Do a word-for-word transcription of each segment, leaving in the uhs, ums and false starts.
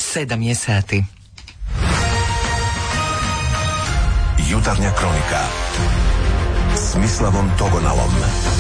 sedam je sati. Jutarnja kronika s Mislavom Togonalom.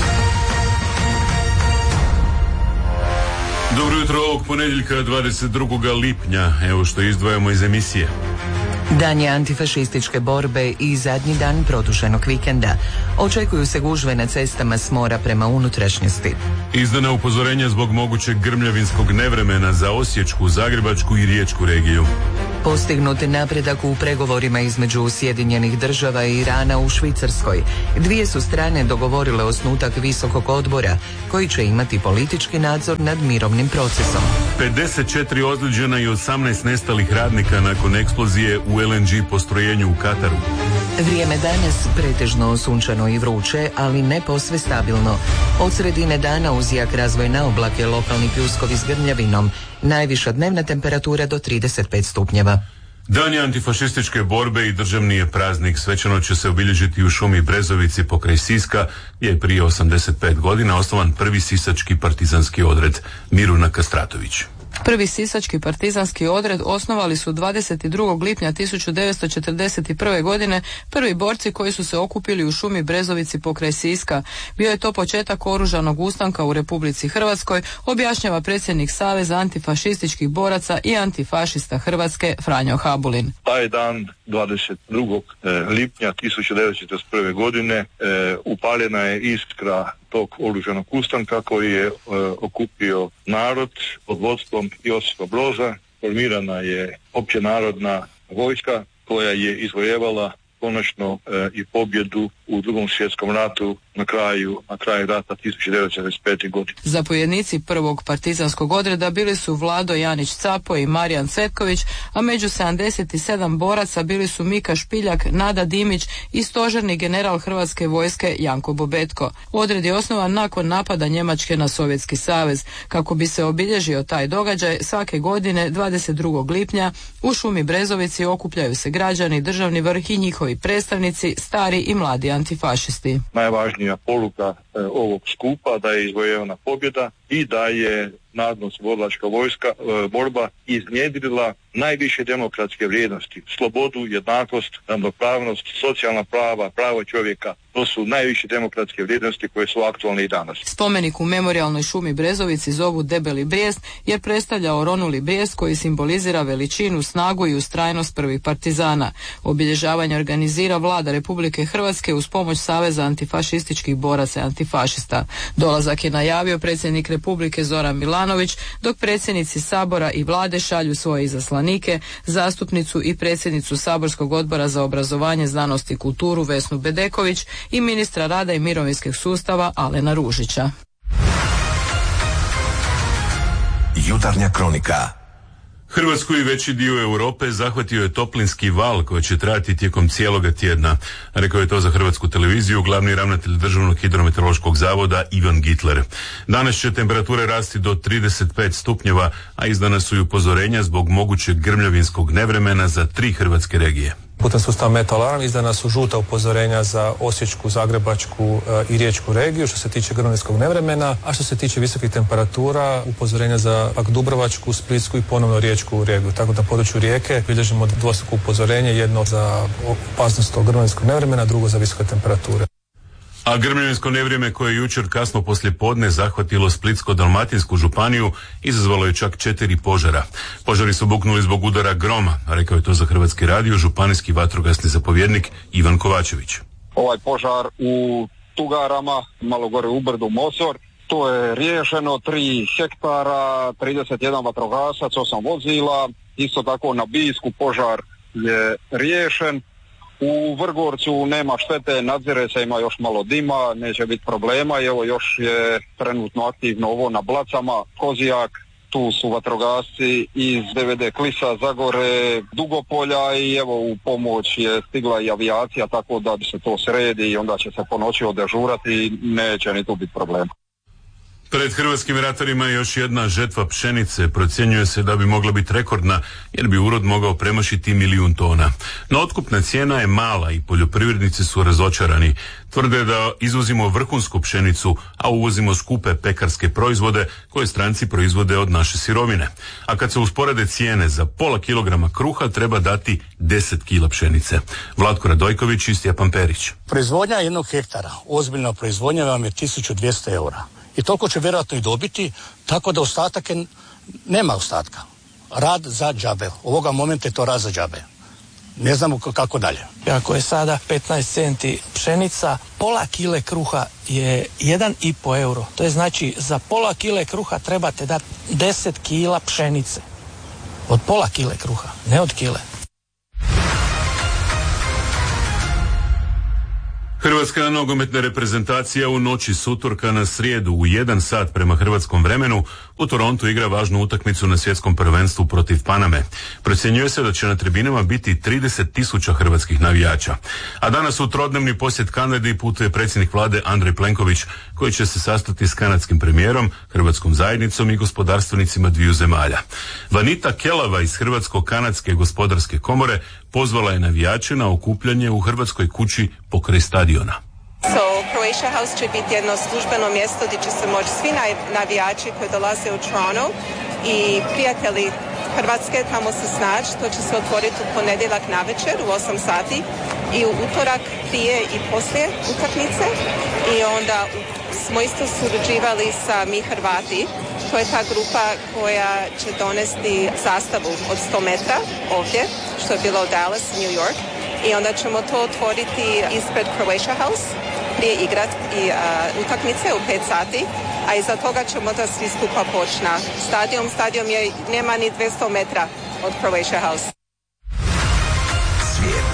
Dobro jutro ovog ponedjeljka dvadeset drugog lipnja. Evo što izdvajamo iz emisije. Dan je antifašističke borbe i zadnji dan produženog vikenda. Očekuju se gužve na cestama s mora prema unutrašnjosti. Izdana upozorenja zbog mogućeg grmljavinskog nevremena za Osječku, Zagrebačku i Riječku regiju. Postignut napredak u pregovorima između Sjedinjenih država i Irana u Švicarskoj. Dvije su strane dogovorile osnutak visokog odbora koji će imati politički nadzor nad mirovnim procesom. pedeset četiri ozlijeđena i osamnaest nestalih radnika nakon eksplozije u el en ge postrojenju u Kataru. Vrijeme danas pretežno sunčano i vruće, ali ne posve stabilno. Od sredine dana uz jak razvoj na oblake lokalni pljuskovi s grmljavinom. Najviša dnevna temperatura do trideset pet stupnjeva. Dan je antifašističke borbe i državni je praznik. Svečano će se obilježiti u šumi Brezovici pokraj Siska, gdje je prije osamdeset pet godina osnovan prvi sisački partizanski odred. Miruna Kastratović. Prvi sisački partizanski odred osnovali su dvadeset drugog lipnja tisuću devetsto četrdeset prve. godine prvi borci koji su se okupili u šumi Brezovici pokraj Siska. Bio je to početak oružanog ustanka u Republici Hrvatskoj, objašnjava predsjednik Saveza antifašističkih boraca i antifašista Hrvatske Franjo Habulin. Taj dan dvadeset drugog lipnja tisuću devetsto četrdeset prve. godine e, upaljena je iskra tog oružanog ustanka koji je e, okupio narod pod vodstvom Josipa Broza. Formirana je općenarodna vojska koja je izvojevala konačno e, i pobjedu u Drugom svjetskom ratu na kraju, na kraju rata tisuću devetsto četrdeset pete. godine. Zapovjednici prvog partizanskog odreda bili su Vlado Janić Capo i Marijan Cvetković, a među sedamdeset sedam boraca bili su Mika Špiljak, Nada Dimić i stožerni general Hrvatske vojske Janko Bobetko. Odred je osnovan nakon napada Njemačke na Sovjetski savez. Kako bi se obilježio taj događaj, svake godine dvadeset drugog lipnja u šumi Brezovici okupljaju se građani, državni vrh i njihovi predstavnici, stari i mladi antifašisti. Najvažnija poruka e, ovog skupa da je izvojevana pobjeda i da je narodnooslobodilačka vojska e, borba iznjedrila najviše demokratske vrijednosti, slobodu, jednakost, ravnopravnost, socijalna prava, pravo čovjeka. To su najviše demokratske vrijednosti koje su aktualne i danas. Spomenik u memorijalnoj šumi Brezovici zovu Debeli brijest jer predstavlja oronuli brijest koji simbolizira veličinu, snagu i ustrajnost prvih partizana. Obilježavanje organizira Vlada Republike Hrvatske uz pomoć Saveza antifašističkih boraca i antifašista. Dolazak je najavio predsjednik Republike Zoran Milanović, dok predsjednici Sabora i Vlade šalju svoje izaslanike, zastupnicu i predsjednicu Saborskog odbora za obrazovanje, znanost i kulturu Vesnu Bedeković i ministra rada i mirovinskog sustava Alena Ružića. Jutarnja kronika. Hrvatsku i veći dio Europe zahvatio je toplinski val koji će trajati tijekom cijeloga tjedna. Rekao je to za Hrvatsku televiziju glavni ravnatelj Državnog hidrometeorološkog zavoda Ivan Gitler. Danas će temperature rasti do trideset pet stupnjeva, a izdana su i upozorenja zbog mogućeg grmljavinskog nevremena za tri hrvatske regije. Putem sustava Metalalarm izdana su žuta upozorenja za Osječku, Zagrebačku i Riječku regiju što se tiče grmljavinskog nevremena, a što se tiče visokih temperatura upozorenja za pak Dubrovačku, Splitsku i ponovno Riječku regiju. Tako da na području Rijeke bilježimo dvostruko upozorenje, jedno za opasnost od grmljavinskog nevremena, drugo za visoke temperature. A grmljavinsko nevrijeme koje je jučer kasno poslije podne zahvatilo Splitsko-dalmatinsku županiju izazvalo je čak četiri požara. Požari su buknuli zbog udara groma, rekao je to za Hrvatski radio županijski vatrogasni zapovjednik Ivan Kovačević. Ovaj požar u Tugarama, malo gore u brdu Mosor, to je riješeno, tri hektara, trideset jedan vatrogasac, osam vozila, isto tako na Bijsku požar je riješen. U Vrgorcu nema štete, nadzire se, ima još malo dima, neće biti problema i evo još je trenutno aktivno ovo na Blacama, Kozijak, tu su vatrogasci iz D V D Klisa, Zagore, Dugopolja i evo u pomoć je stigla i avijacija, tako da se to sredi i onda će se po noći odežurati i neće ni tu biti problema. Pred hrvatskim ratarima je još jedna žetva pšenice. Procjenjuje se da bi mogla biti rekordna jer bi urod mogao premašiti milijun tona. No otkupna cijena je mala i poljoprivrednici su razočarani. Tvrde da izvozimo vrhunsku pšenicu, a uvozimo skupe pekarske proizvode koje stranci proizvode od naše sirovine. A kad se usporede cijene za pola kilograma kruha treba dati deset kila pšenice. Vlatko Radojković i Stjepan Perić. Proizvodnja jednog hektara, ozbiljna proizvodnja vam je tisuću dvjesto eura. I toliko će vjerojatno i dobiti, tako da ostatak je, nema ostatka. Rad za džabe. Ovoga momenta je to rad za džabe. Ne znamo kako dalje. Ako je sada petnaest centi pšenica, pola kile kruha je jedan i po euro. To je znači za pola kile kruha trebate dati deset kila pšenice. Od pola kile kruha, ne od kile. Hrvatska nogometna reprezentacija u noći s utorka na srijedu u jedan sat prema hrvatskom vremenu u Torontu igra važnu utakmicu na svjetskom prvenstvu protiv Paname. Procjenjuje se da će na tribinama biti trideset tisuća hrvatskih navijača. A danas u trodnevni posjet Kanadi putuje predsjednik vlade Andrej Plenković, koji će se sastati s kanadskim premijerom, hrvatskom zajednicom i gospodarstvenicima dviju zemalja. Vanita Kelava iz Hrvatsko-kanadske gospodarske komore pozvala je navijače na okupljanje u Hrvatskoj kući pokraj stadiona. So, Croatia House će biti jedno službeno mjesto gdje će se moći svi navijači koji dolaze u Toronto i prijatelji Hrvatske tamo se snaći. To će se otvoriti u ponedjeljak navečer u osam sati i u utorak prije i poslije utakmice. I onda smo isto surađivali sa Mi Hrvati. To je ta grupa koja će donesti zastavu od sto metra ovdje, što je bilo u Dallas, New York. I onda ćemo to otvoriti ispred Croatia House, prije igrat i uh, utakmice u pet sati, a iza toga ćemo da svi skupa poći na stadion. Stadion je, nema ni dvjesto metra od Croatia House. Svijet.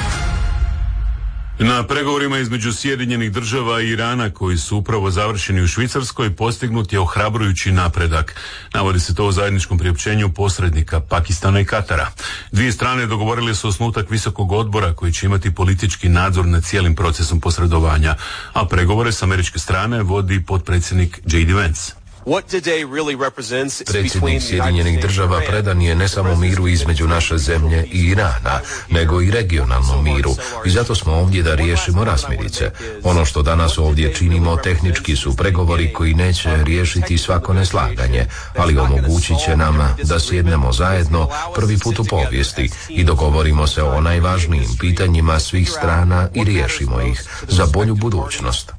Na pregovorima između Sjedinjenih država i Irana, koji su upravo završeni u Švicarskoj, postignut je ohrabrujući napredak. Navodi se to u zajedničkom priopćenju posrednika Pakistana i Katara. Dvije strane dogovorile su osnutak visokog odbora koji će imati politički nadzor nad cijelim procesom posredovanja, a pregovore s američke strane vodi potpredsjednik J D Vance. Predsjednik Sjedinjenih država predan je ne samo miru između naše zemlje i Irana, nego i regionalnom miru. I zato smo ovdje da riješimo razmirice. Ono što danas ovdje činimo tehnički su pregovori koji neće riješiti svako neslaganje, ali omogućit će nam da sjednemo zajedno prvi put u povijesti i dogovorimo se o najvažnijim pitanjima svih strana i riješimo ih za bolju budućnost.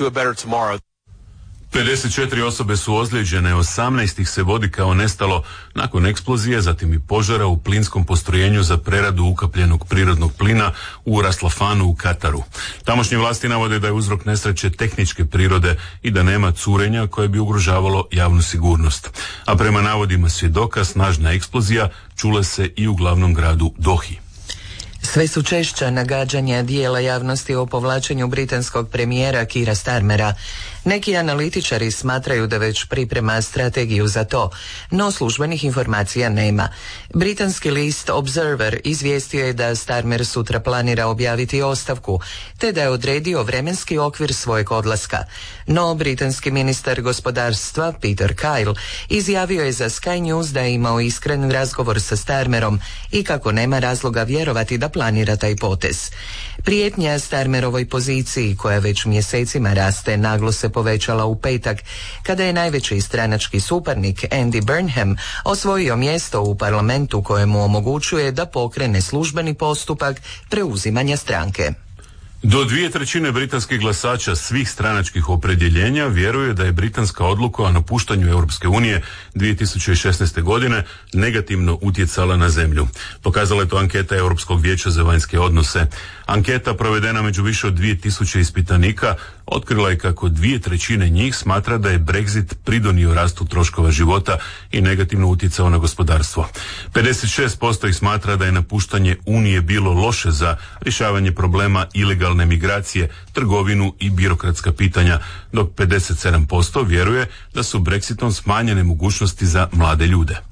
pedeset četiri osobe su ozlijeđene, osamnaest ih se vodi kao nestalo nakon eksplozije, zatim i požara u plinskom postrojenju za preradu ukapljenog prirodnog plina u Ras Lafanu u Kataru. Tamošnje vlasti navode da je uzrok nesreće tehničke prirode i da nema curenja koje bi ugrožavalo javnu sigurnost. A prema navodima svjedoka, snažna eksplozija čula se i u glavnom gradu Dohi. Sve su češća nagađanja dijela javnosti o povlačenju britanskog premijera Keira Starmera. Neki analitičari smatraju da već priprema strategiju za to, no službenih informacija nema. Britanski list Observer izvijestio je da Starmer sutra planira objaviti ostavku, te da je odredio vremenski okvir svojeg odlaska. No britanski ministar gospodarstva Peter Kyle izjavio je za Sky News da je imao iskren razgovor sa Starmerom i kako nema razloga vjerovati da planira taj potez. Prijetnja Starmerovoj poziciji, koja već mjesecima raste, naglo se povećala u petak, kada je najveći stranački suparnik Andy Burnham osvojio mjesto u parlamentu kojemu omogućuje da pokrene službeni postupak preuzimanja stranke. Do dvije trećine britanskih glasača svih stranačkih opredjeljenja vjeruje da je britanska odluka o napuštanju Europske unije dvije tisuće šesnaeste. godine negativno utjecala na zemlju. Pokazala je to anketa Europskog vijeća za vanjske odnose. Anketa provedena među više od dvije tisuće ispitanika otkrila je kako dvije trećine njih smatra da je Brexit pridonio rastu troškova života i negativno utjecao na gospodarstvo. pedeset šest posto ih smatra da je napuštanje Unije bilo loše za rješavanje problema ilegalne migracije, trgovinu i birokratska pitanja, dok pedeset sedam posto vjeruje da su Brexitom smanjene mogućnosti za mlade ljude.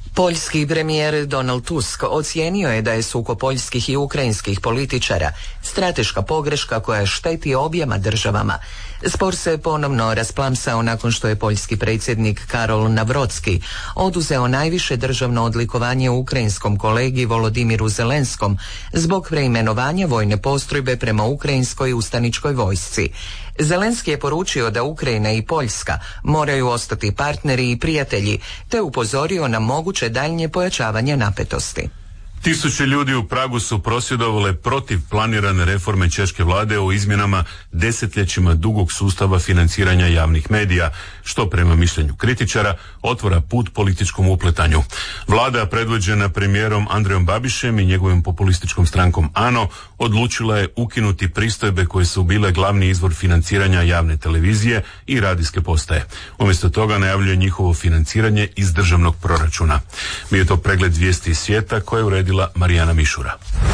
Poljski premijer Donald Tusk ocijenio je da je sukob poljskih i ukrajinskih političara strateška pogreška koja šteti objema državama. Spor se ponovno rasplamsao nakon što je poljski predsjednik Karol Nawrocki oduzeo najviše državno odlikovanje ukrajinskom kolegi Volodimiru Zelenskom zbog preimenovanja vojne postrojbe prema ukrajinskoj ustaničkoj vojsci. Zelenski je poručio da Ukrajina i Poljska moraju ostati partneri i prijatelji, te upozorio na moguće daljnje pojačavanje napetosti. Tisuće ljudi u Pragu su prosvjedovale protiv planirane reforme češke vlade o izmjenama desetljećima dugog sustava financiranja javnih medija, što prema mišljenju kritičara otvara put političkom upletanju. Vlada predvođena premijerom Andrejom Babišem i njegovim populističkom strankom ANO odlučila je ukinuti pristojbe koje su bile glavni izvor financiranja javne televizije i radijske postaje. Umjesto toga najavljuje njihovo financiranje iz državnog proračuna. Bio je to pregled vijesti iz svijeta koje je uredila Marijana Mišura.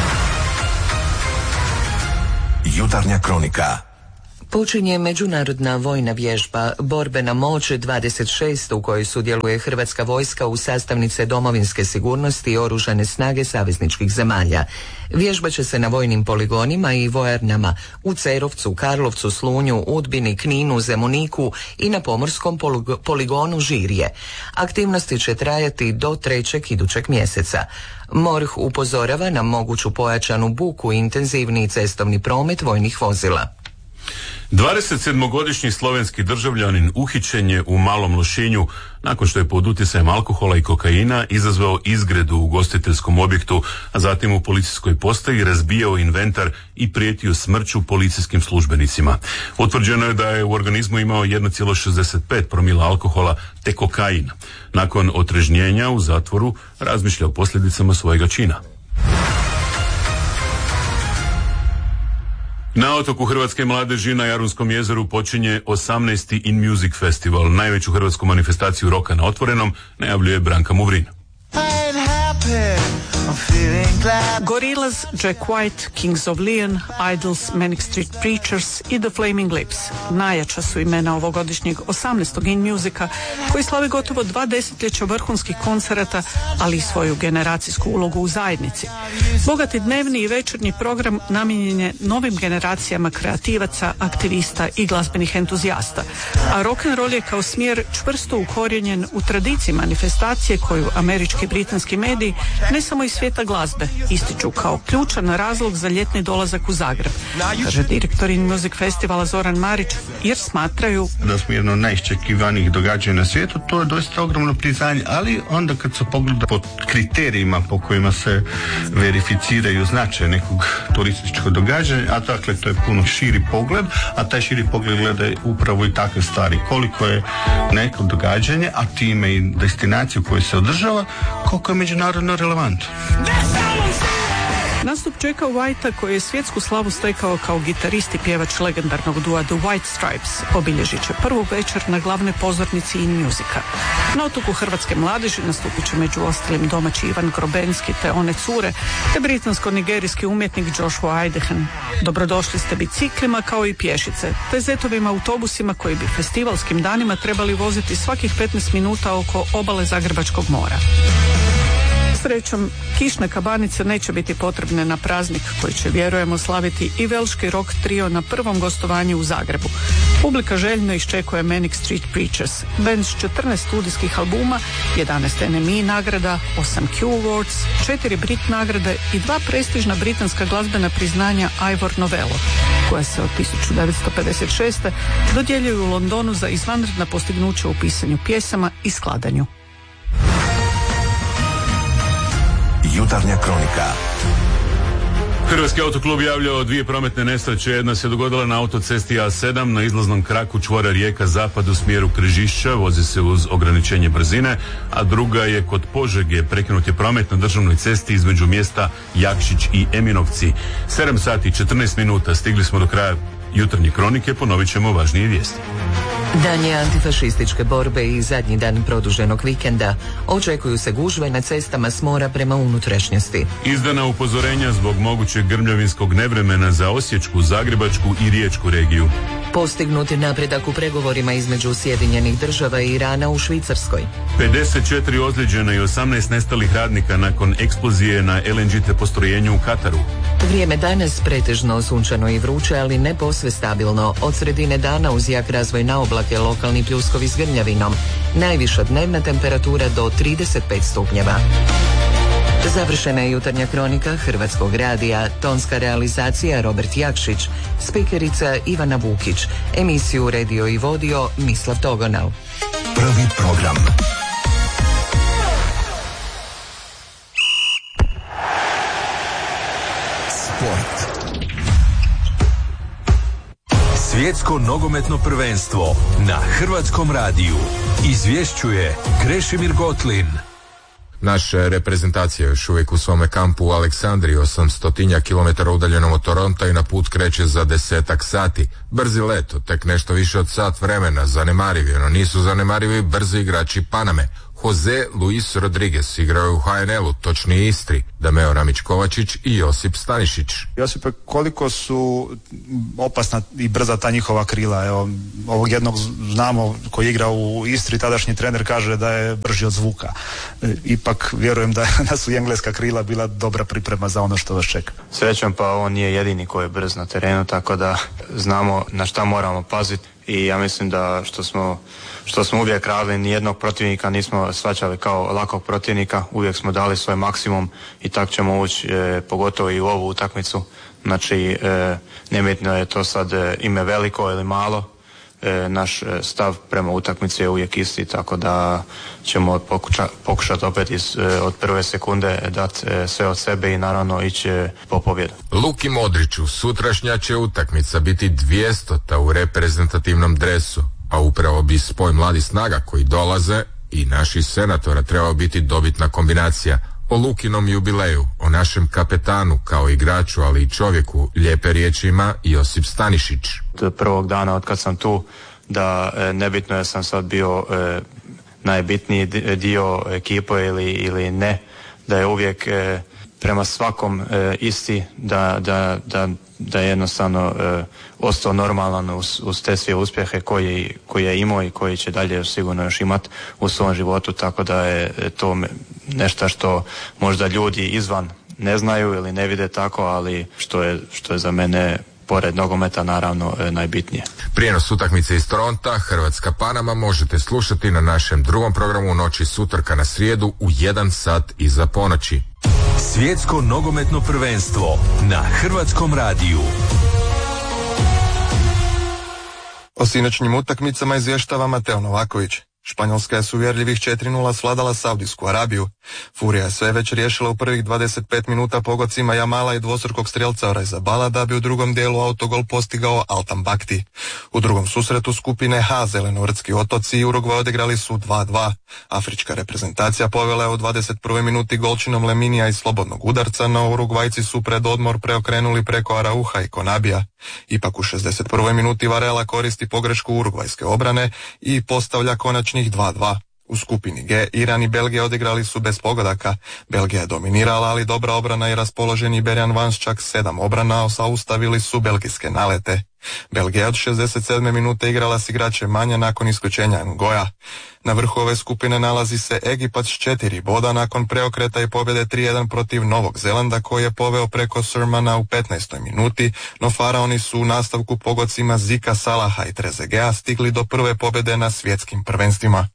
Jutarnja kronika. Počinje međunarodna vojna vježba Borbena moć dvadeset šest u kojoj sudjeluje Hrvatska vojska u sastavnice domovinske sigurnosti i oružane snage savezničkih zemalja. Vježba će se na vojnim poligonima i vojarnama u Cerovcu, Karlovcu, Slunju, Udbini, Kninu, Zemuniku i na pomorskom poligonu Žirje. Aktivnosti će trajati do trećeg idućeg mjeseca. MORH upozorava na moguću pojačanu buku i intenzivniji cestovni promet vojnih vozila. dvadesetsedmogodišnji slovenski državljanin uhićen je u Malom Lošinju nakon što je pod utjecajem alkohola i kokaina izazvao izgredu u ugostiteljskom objektu, a zatim u policijskoj postaji razbijao inventar i prijetio smrću policijskim službenicima. Utvrđeno je da je u organizmu imao jedan zarez šezdeset pet promila alkohola te kokain. Nakon otrežnjenja u zatvoru razmišlja o posljedicama svojega čina. Na otoku hrvatske mladeži na Jarunskom jezeru počinje osamnaesti In Music Festival, najveću hrvatsku manifestaciju roka na otvorenom, najavljuje Branka Muvrin. Gorillaz, Jack White, Kings of Leon, Idols, Manic Street Preachers i The Flaming Lips najjača su imena ovogodišnjeg osamnaestog In Musica, koji slavi gotovo dva desetljeća vrhunskih koncerata, ali i svoju generacijsku ulogu u zajednici. Bogati dnevni i večernji program namijenjen je novim generacijama kreativaca, aktivista i glazbenih entuzijasta, a rock'n'roll je kao smjer čvrsto ukorijenjen u tradiciji manifestacije koju američki i britanski mediji, ne samo iz svijeta glazbe, ističu kao ključan razlog za ljetni dolazak u Zagreb, kaže direktor In Music Festivala Zoran Marić, jer smatraju da smo jedno od najiščekivanijih događanja na svijetu. To je doista ogromno priznanje, ali onda kad se pogleda po kriterijima po kojima se verificiraju značaj nekog turističkog događanja, a dakle to je puno širi pogled, a taj širi pogled gleda upravo i takve stvari, koliko je neko događanje, a time i destinaciju koju se održava, koliko je međunarodno relevantno. Nastup Jacka Whitea, koji je svjetsku slavu stekao kao gitarist i pjevač legendarnog dua The White Stripes, obilježit će prvu večer na glavnoj pozornici In Musica. Na otoku hrvatske mladeži nastupit će među ostalim domaći Ivan Grobenski te One cure, te britansko-nigerijski umjetnik Joshua Idehen. Dobrodošli ste biciklima kao i pješice, te zetovim autobusima koji bi festivalskim danima trebali voziti svakih petnaest minuta oko obale Zagrebačkog mora. Srećom, kišne kabanice neće biti potrebne na praznik koji će, vjerujemo, slaviti i velški rock trio na prvom gostovanju u Zagrebu. Publika željno iščekuje Manic Street Preachers, band s četrnaest studijskih albuma, jedanaest N M E nagrada, osam Q Awards, četiri Brit nagrade i dva prestižna britanska glazbena priznanja Ivor Novello, koja se od tisuću devetsto pedeset šeste dodjeljuju u Londonu za izvanredna postignuća u pisanju pjesama i skladanju. Jutarnja kronika. Hrvatski autoklub javljao o dvije prometne nesreće. Jedna se dogodila na autocesti A sedam na izlaznom kraku čvora Rijeka zapad u smjeru Križišća, vozi se uz ograničenje brzine, a druga je kod Požege, prekinut je promet na državnoj cesti između mjesta Jakšić i Eminovci. sedam sati i četrnaest minuta, stigli smo do kraja jutarnje kronike, ponovit ćemo važnije vijesti. Dan je antifašističke borbe i zadnji dan produženog vikenda. Očekuju se gužve na cestama s mora prema unutrašnjosti. Izdana upozorenja zbog mogućeg grmljavinskog nevremena za Osječku, Zagrebačku i Riječku regiju. Postignut je napredak u pregovorima između Sjedinjenih država i Irana u Švicarskoj. pedeset četiri ozlijeđena i osamnaest nestalih radnika nakon eksplozije na el en ge te postrojenju u Kataru. Vrijeme danas pretežno sunčano i vruće, ali ne posve stabilno. Od sredine dana uz jak razvoj na oblake lokalni pljuskovi s grmljavinom. Najviša dnevna temperatura do trideset pet stupnjeva. Završena je jutarnja kronika Hrvatskog radija, tonska realizacija Robert Jakšić, spikerica Ivana Vukić, emisiju redio i vodio Mislav Togonal. Prvi program. Sport. Svjetsko nogometno prvenstvo na Hrvatskom radiju. Izvješćuje Krešimir Gotlin. Naša reprezentacija još uvijek u svome kampu u Aleksandriji, osamstotinja kilometara udaljenom od Toronta, i na put kreće za desetak sati. Brzi let, tek nešto više od sat vremena, zanemarivi, no nisu zanemarivi brzi igrači Paname. Jose Luis Rodriguez igrao u ha en el-u, točnije Istri, Dameo Ramić-Kovačić i Josip Stanišić. Josipe, koliko su opasna i brza ta njihova krila? Evo, ovog jednog znamo koji igra u Istri, tadašnji trener kaže da je brži od zvuka. E, ipak vjerujem da, da su i engleska krila bila dobra priprema za ono što vas čeka. Srećom, pa on nije jedini koji je brz na terenu, tako da znamo na šta moramo paziti. I ja mislim da što smo, što smo uvijek radili, nijednog protivnika nismo shvaćali kao lakog protivnika, uvijek smo dali svoj maksimum i tako ćemo ući e, pogotovo i u ovu utakmicu. Znači, e, nebitno je to sad e, ime veliko ili malo, e, naš stav prema utakmici je uvijek isti, tako da ćemo pokuša, pokušati opet iz, e, od prve sekunde dati e, sve od sebe i naravno ići e, po pobjedu. Luki Modriću sutrašnja će utakmica biti dvijestota u reprezentativnom dresu, a upravo bi spoj mladih snaga koji dolaze i naših senatora trebao biti dobitna kombinacija. O Lukinom jubileju, o našem kapetanu kao igraču, ali i čovjeku, lijepe riječi ima Josip Stanišić. Od prvog dana od kad sam tu, da e, nebitno je sam sad bio e, najbitniji dio ekipe ili, ili ne, da je uvijek e, prema svakom e, isti, da, da, da, da je jednostavno e, ostao normalan uz, uz te sve uspjehe koji, koji je imao i koji će dalje sigurno još imati u svom životu, tako da je to nešto što možda ljudi izvan ne znaju ili ne vide tako, ali što je, što je za mene pored nogometa naravno e, najbitnije. Prijenos utakmice iz Toronta, Hrvatska Panama, možete slušati na našem drugom programu u noći s utorka na srijedu u jedan sat iza ponoći. Svjetsko nogometno prvenstvo na Hrvatskom radiju. O sinoćnjim utakmicama izvještava Mateo Novaković. Španjolska je s uvjerljivih četiri nula svladala Saudijsku Arabiju. Furija je sve već riješila u prvih dvadeset pet minuta pogodcima Jamala i dvostrukog strelca Orizabala, da bi u drugom dijelu autogol postigao Altan Bakti. U drugom susretu skupine H Zelenovrtski otoci i Urugvaj odigrali su dva dva. Afrička reprezentacija povela je u dvadeset prvoj minuti golčinom Leminija iz slobodnog udarca, no Urugvajci su pred odmor preokrenuli preko Arauha i Konabija. Ipak u šezdeset prvoj minuti Varela koristi pogrešku urugvajske obrane i postavlja konačnih dva dva. U skupini G Iran i Belgija odigrali su bez pogodaka. Belgija je dominirala, ali dobra obrana i raspoloženi Berjan Vans čak sedam obrana zaustavili su belgijske nalete. Belgija od šezdeset sedme minute igrala s igračem manje nakon isključenja Ngoja. Na vrhu ove skupine nalazi se Egipat s četiri boda nakon preokreta i pobjede tri jedan protiv Novog Zelanda, koji je poveo preko Surmana u petnaestoj minuti, no Faraoni su u nastavku pogodcima Zika, Salaha i Trezegea stigli do prve pobjede na svjetskim prvenstvima.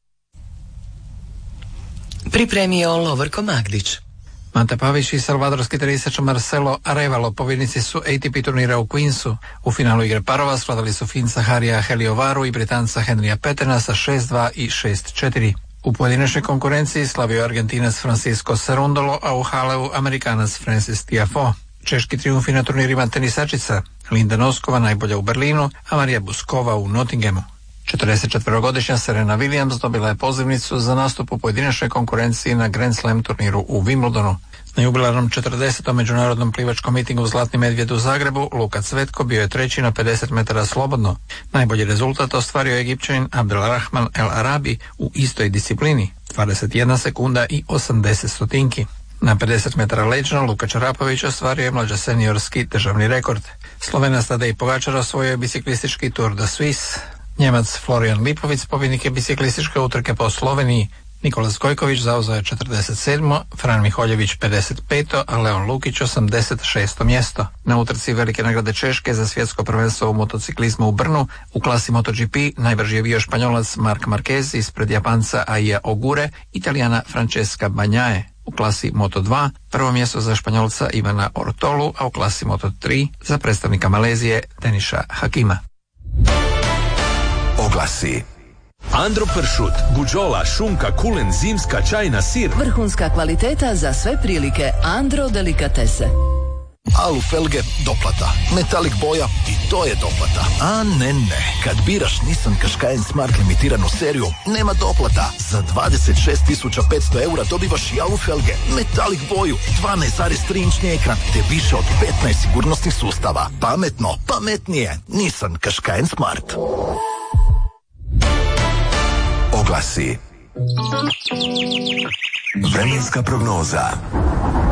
Pripremio Lovorko Magdić. Mate Pavić i salvadorski tenisač Marcelo Arevalo pobjednici su A T P turnira u Queensu. U finalu igre parova svladali su Finca Harija Heliovaru i Britanca Henrya Petena sa šest dva i šest četiri. U pojedinačnoj konkurenciji slavio Argentinac Francisco Cerundolo, a u Haleu Amerikanac Francis Tiafoe. Češki trijumfi na turnirima tenisačica: Linda Noskova najbolja u Berlinu, a Marija Buskova u Nottinghamu. četrdesetčetverogodišnja Serena Williams dobila je pozivnicu za nastup u pojedinačnoj konkurenciji na Grand Slam turniru u Wimbledonu. Na jubilarnom četrdesetom međunarodnom plivačkom mitingu u Zlatni medvjed u Zagrebu Luka Cvetko bio je treći na pedeset metara slobodno. Najbolji rezultat ostvario je Egipćanin Abdelrahman El Arabi u istoj disciplini, dvadeset jedna sekunda i osamdeset stotinki. Na pedeset metara leđno Luka Čarapović ostvario je mlađa seniorski državni rekord. Slovenac Tadej Pogačar osvojio je biciklistički Tour de Suisse. Njemac Florian Lipovic pobjednik je biciklističke utrke po Sloveniji. Nikola Skojković zauzeo je četrdeset sedmo, Fran Miholjević pedeset peto, a Leon Lukić osamdeset šesto mjesto. Na utrci Velike nagrade Češke za svjetsko prvenstvo u motociklizmu u Brnu u klasi MotoGP najbrži je bio Španjolac Marc Marquez ispred Japanca Aija Ogure, Italijana Francesca Bagnaia. U klasi Moto dva prvo mjesto za Španjolca Ivana Ortolu, a u klasi Moto tri za predstavnika Malezije Deniša Hakima. Oglasi. Andro pršut, guđola, šunka, kulen, zimska, čajna, sir. Vrhunska kvaliteta za sve prilike. Andro delikatese. Alu felge, doplata. Metalik boja, i to je doplata. A ne, ne. Kad biraš Nissan Qashqai Smart limitiranu seriju, nema doplata. Za dvadeset šest tisuća petsto eura dobivaš i alu felge, metalik boju, dvanaest zarez tri inčni ekran, te više od petnaest sigurnosnih sustava. Pametno, pametnije. Nissan Qashqai Smart. Oglasi. Vremenska prognoza.